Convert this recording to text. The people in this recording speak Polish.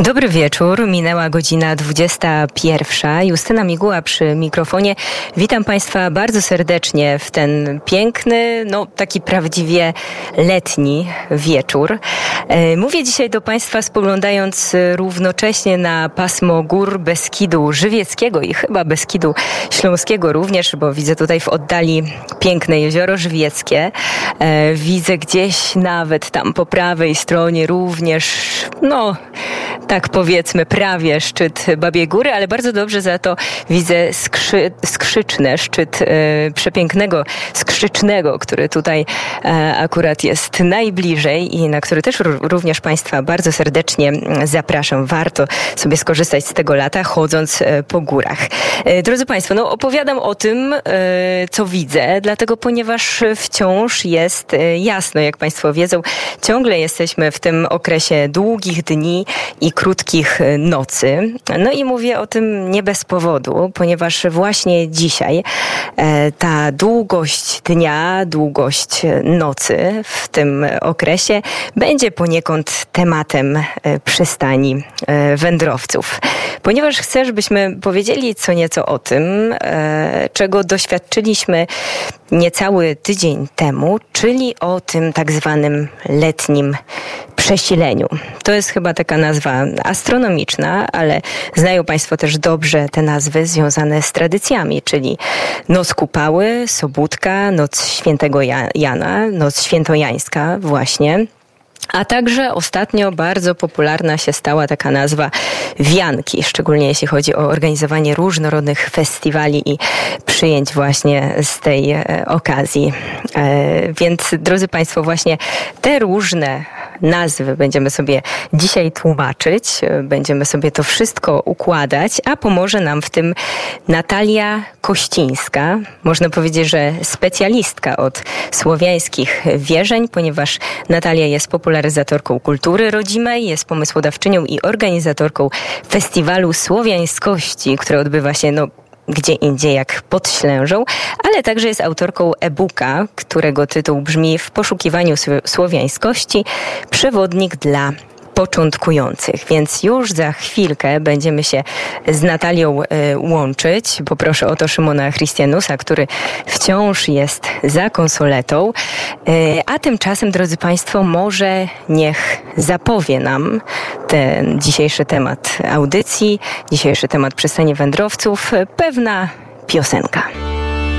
Dobry wieczór, minęła godzina 21. Justyna Miguła przy mikrofonie. Witam Państwa bardzo serdecznie w ten piękny, taki prawdziwie letni wieczór. Mówię dzisiaj do Państwa spoglądając równocześnie na pasmo gór Beskidu Żywieckiego i chyba Beskidu Śląskiego również, bo widzę tutaj w oddali piękne jezioro Żywieckie. Widzę gdzieś nawet tam po prawej stronie również, tak powiedzmy, prawie szczyt Babiej Góry, ale bardzo dobrze za to widzę skrzyczny szczyt przepięknego Skrzycznego, który tutaj akurat jest najbliżej i na który też również Państwa bardzo serdecznie zapraszam. Warto sobie skorzystać z tego lata, chodząc po górach. Drodzy Państwo, opowiadam o tym, co widzę, dlatego ponieważ wciąż jest jasno, jak Państwo wiedzą, ciągle jesteśmy w tym okresie długich dni i krótkich nocy. I mówię o tym nie bez powodu, ponieważ właśnie dzisiaj ta długość dnia, długość nocy w tym okresie będzie poniekąd tematem przystani wędrowców. Ponieważ chcę, żebyśmy powiedzieli co nieco o tym, czego doświadczyliśmy niecały tydzień temu, czyli o tym tak zwanym letnim przesileniu. To jest chyba taka nazwa astronomiczna, ale znają Państwo też dobrze te nazwy związane z tradycjami, czyli Noc Kupały, Sobótka, Noc Świętego Jana, Noc Świętojańska właśnie. A także ostatnio bardzo popularna się stała taka nazwa wianki, szczególnie jeśli chodzi o organizowanie różnorodnych festiwali i przyjęć właśnie z tej okazji. Więc, drodzy Państwo, właśnie te różne nazwy będziemy sobie dzisiaj tłumaczyć, będziemy sobie to wszystko układać, a pomoże nam w tym Natalia Kościńska, można powiedzieć, że specjalistka od słowiańskich wierzeń, ponieważ Natalia jest popularyzatorką kultury rodzimej, jest pomysłodawczynią i organizatorką festiwalu słowiańskości, który odbywa się gdzie indziej jak pod Ślężą, ale także jest autorką e-booka, którego tytuł brzmi W poszukiwaniu słowiańskości – przewodnik dla początkujących. Więc już za chwilkę będziemy się z Natalią łączyć. Poproszę o to Szymona Christianusa, który wciąż jest za konsoletą. A tymczasem, drodzy Państwo, może niech zapowie nam ten dzisiejszy temat audycji, dzisiejszy temat przystani wędrowców, pewna piosenka.